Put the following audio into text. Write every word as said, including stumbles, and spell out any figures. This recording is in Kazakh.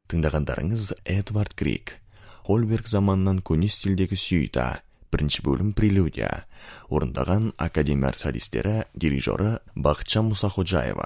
Тыңдағандарыңыз Эдвард Крик, Хольберг заманынан көне стилдегі сюита, бірінші бөлім прелюдия, орындаған академия солистері, дирижері Бақытжан Мұсақожаева.